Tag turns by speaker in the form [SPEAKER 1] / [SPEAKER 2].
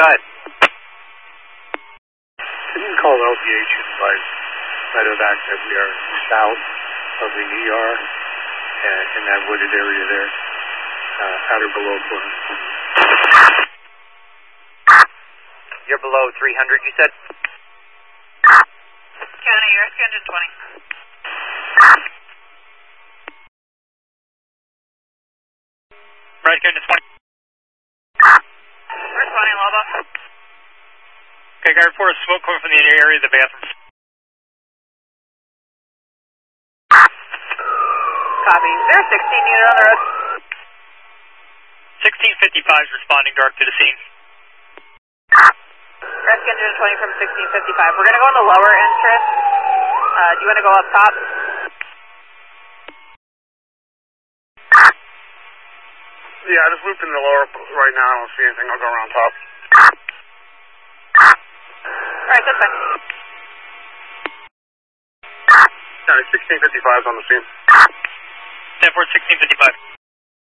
[SPEAKER 1] go ahead.
[SPEAKER 2] Can you call LPH and advise medevac that we are south of the ER in that wooded area there, at or below 400?
[SPEAKER 1] You're below 300, you said?
[SPEAKER 3] County, you're Engine 20.
[SPEAKER 1] Right, Engine 20.
[SPEAKER 3] Responding, Lobo.
[SPEAKER 1] Okay, guy report a smoke coming from the area of the bathroom.
[SPEAKER 3] Copy. Is there a 16 unit on the road?
[SPEAKER 1] 1655 is responding dark to the scene.
[SPEAKER 3] Rescue Engine 20 from 1655. We're going to go in the lower entrance. Do you want to go up top?
[SPEAKER 2] Yeah, I just looped in the lower right now. I don't see anything. I'll go around top.
[SPEAKER 3] Alright, that's fine.
[SPEAKER 2] Yeah, 1655 is on the scene.
[SPEAKER 1] 10-4, 1655.